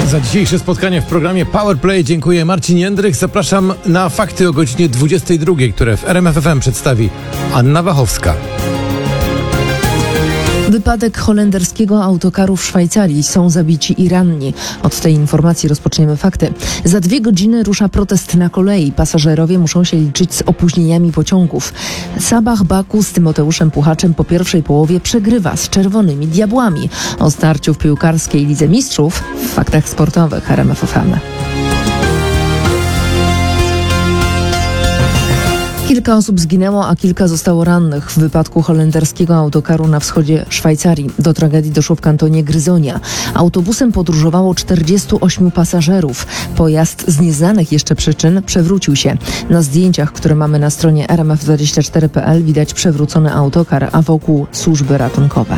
Za dzisiejsze spotkanie w programie Powerplay dziękuję Marcin Jędrych. Zapraszam na fakty o godzinie 22, które w RMF FM przedstawi Anna Wachowska. Wypadek holenderskiego autokaru w Szwajcarii. Są zabici i ranni. Od tej informacji rozpoczniemy fakty. Za 2 godziny rusza protest na kolei. Pasażerowie muszą się liczyć z opóźnieniami pociągów. Sabah Baku z Tymoteuszem Puchaczem po pierwszej połowie przegrywa z Czerwonymi Diabłami. O starciu w piłkarskiej Lidze Mistrzów w faktach sportowych RMF FM. Kilka osób zginęło, a kilka zostało rannych w wypadku holenderskiego autokaru na wschodzie Szwajcarii. Do tragedii doszło w kantonie Gryzonia. Autobusem podróżowało 48 pasażerów. Pojazd z nieznanych jeszcze przyczyn przewrócił się. Na zdjęciach, które mamy na stronie rmf24.pl widać przewrócony autokar, a wokół służby ratunkowe.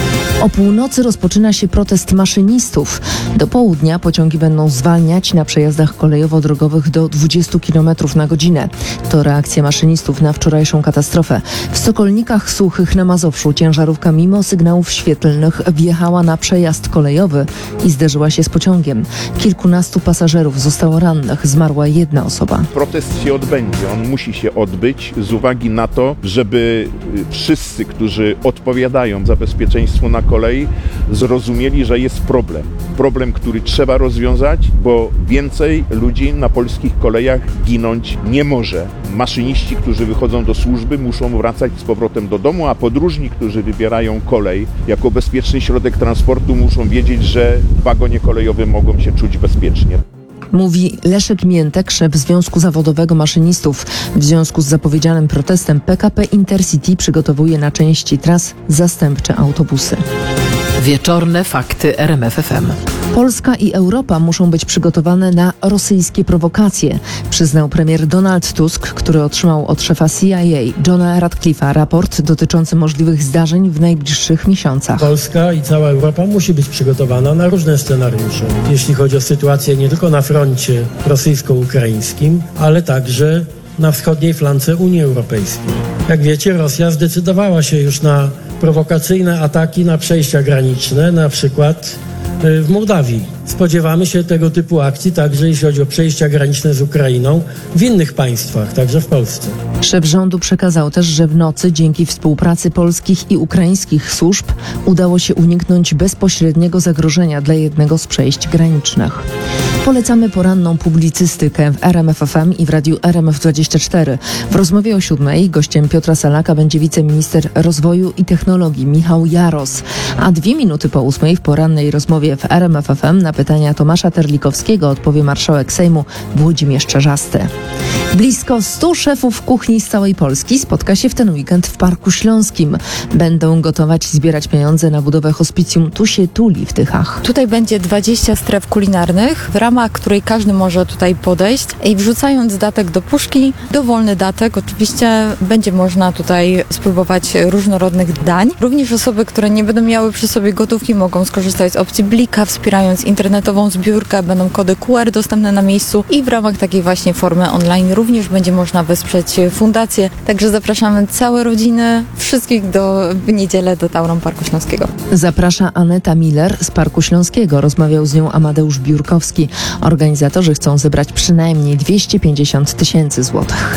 O północy rozpoczyna się protest maszynistów. Do południa pociągi będą zwalniać na przejazdach kolejowo-drogowych do 20 km na godzinę. To reakcja maszynistów na wczorajszą katastrofę. W Sokolnikach Suchych na Mazowszu ciężarówka mimo sygnałów świetlnych wjechała na przejazd kolejowy i zderzyła się z pociągiem. Kilkunastu pasażerów zostało rannych, zmarła jedna osoba. Protest się odbędzie, on musi się odbyć z uwagi na to, żeby wszyscy, którzy odpowiadają za bezpieczeństwo na kolei, zrozumieli, że jest problem. Problem, który trzeba rozwiązać, bo więcej ludzi na polskich kolejach ginąć nie może. Maszyniści, którzy wychodzą do służby, muszą wracać z powrotem do domu, a podróżni, którzy wybierają kolej jako bezpieczny środek transportu, muszą wiedzieć, że w wagonie kolejowym mogą się czuć bezpiecznie. Mówi Leszek Miętek, szef Związku Zawodowego Maszynistów. W związku z zapowiedzianym protestem PKP Intercity przygotowuje na części tras zastępcze autobusy. Wieczorne fakty RMF FM. Polska i Europa muszą być przygotowane na rosyjskie prowokacje, przyznał premier Donald Tusk, który otrzymał od szefa CIA Johna Ratcliffe'a raport dotyczący możliwych zdarzeń w najbliższych miesiącach. Polska i cała Europa musi być przygotowana na różne scenariusze, jeśli chodzi o sytuację nie tylko na froncie rosyjsko-ukraińskim, ale także na wschodniej flance Unii Europejskiej. Jak wiecie, Rosja zdecydowała się już na prowokacyjne ataki na przejścia graniczne, na przykład w Mołdawii. Spodziewamy się tego typu akcji także jeśli chodzi o przejścia graniczne z Ukrainą w innych państwach, także w Polsce. Szef rządu przekazał też, że w nocy dzięki współpracy polskich i ukraińskich służb udało się uniknąć bezpośredniego zagrożenia dla jednego z przejść granicznych. Polecamy poranną publicystykę w RMF FM i w radiu RMF24. W rozmowie o 7:00 gościem Piotra Salaka będzie wiceminister rozwoju i technologii Michał Jaros, a 2 minuty po 8:00 w porannej rozmowie w RMF FM na pytania Tomasza Terlikowskiego odpowie marszałek Sejmu Włodzimierz Czarzasty. Blisko 100 szefów kuchni z całej Polski spotka się w ten weekend w Parku Śląskim. Będą gotować i zbierać pieniądze na budowę hospicjum Tu się tuli w Tychach. Tutaj będzie 20 stref kulinarnych, w ramach której każdy może tutaj podejść i wrzucając datek do puszki, dowolny datek, oczywiście będzie można tutaj spróbować różnorodnych dań. Również osoby, które nie będą miały przy sobie gotówki, mogą skorzystać z opcji Blika, wspierając internetową zbiórkę, będą kody QR dostępne na miejscu i w ramach takiej właśnie formy online również będzie można wesprzeć fundację. Także zapraszamy całe rodziny, wszystkich w niedzielę do Tauron Parku Śląskiego. Zaprasza Aneta Miller z Parku Śląskiego. Rozmawiał z nią Amadeusz Biurkowski. Organizatorzy chcą zebrać przynajmniej 250 000 złotych.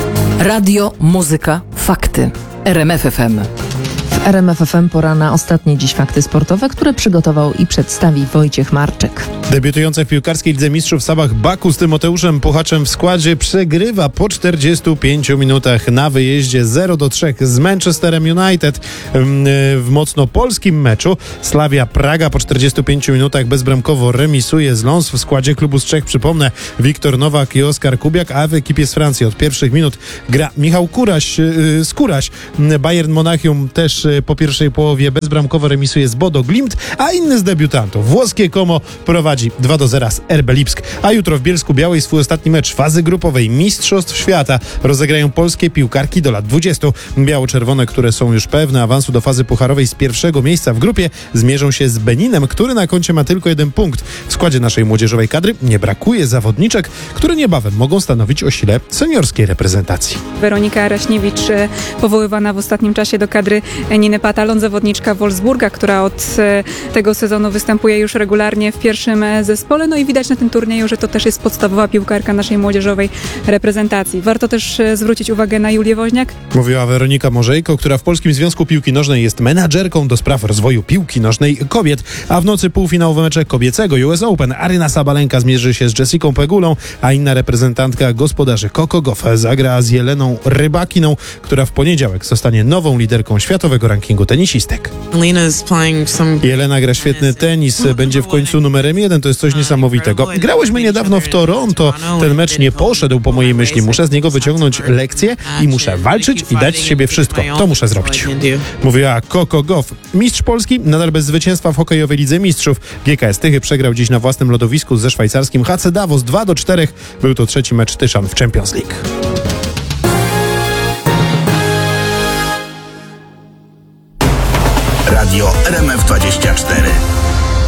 Radio, muzyka, fakty. RMF FM. W RMF FM pora na ostatnie dziś fakty sportowe, które przygotował i przedstawi Wojciech Marczyk. Debiutująca w piłkarskiej Lidze Mistrzów Sabah Baku z Tymoteuszem Puchaczem w składzie przegrywa po 45 minutach na wyjeździe 0-3 z Manchesterem United w mocno polskim meczu. Slavia Praga po 45 minutach bezbramkowo remisuje z Lens. W składzie klubu z Czech, przypomnę, Wiktor Nowak i Oskar Kubiak, a w ekipie z Francji od pierwszych minut gra Michał Skóraś. Bayern Monachium też po pierwszej połowie bezbramkowo remisuje z Bodo Glimt, a inny z debiutantów, włoskie Como, prowadzi 2-0 z RB Lipsk. A jutro w Bielsku Białej swój ostatni mecz fazy grupowej Mistrzostw Świata rozegrają polskie piłkarki do lat 20. Biało-czerwone, które są już pewne awansu do fazy pucharowej z pierwszego miejsca w grupie, zmierzą się z Beninem, który na koncie ma tylko 1 punkt. W składzie naszej młodzieżowej kadry nie brakuje zawodniczek, które niebawem mogą stanowić o sile seniorskiej reprezentacji. Weronika Raśniewicz, powoływana w ostatnim czasie do kadry Niny Patalon, zawodniczka Wolfsburga, która od tego sezonu występuje już regularnie w pierwszym zespole. No i widać na tym turnieju, że to też jest podstawowa piłkarka naszej młodzieżowej reprezentacji. Warto też zwrócić uwagę na Julię Woźniak. Mówiła Weronika Morzejko, która w Polskim Związku Piłki Nożnej jest menadżerką do spraw rozwoju piłki nożnej kobiet. A w nocy półfinałowe mecze kobiecego US Open. Aryna Sabalenka zmierzy się z Jessiką Pegulą, a inna reprezentantka gospodarzy Coco Gauff zagra z Jeleną Rybakiną, która w poniedziałek zostanie nową liderką światowego rankingu tenisistek. Jelena gra świetny tenis, będzie w końcu numerem 1, to jest coś niesamowitego. Grałyśmy niedawno w Toronto, ten mecz nie poszedł po mojej myśli, muszę z niego wyciągnąć lekcję i muszę walczyć i dać z siebie wszystko. To muszę zrobić. Mówiła Coco Gauff. Mistrz Polski nadal bez zwycięstwa w hokejowej Lidze Mistrzów. GKS Tychy przegrał dziś na własnym lodowisku ze szwajcarskim HC Davos 2-4. Był to trzeci mecz Tyszan w Champions League. Radio RMF24.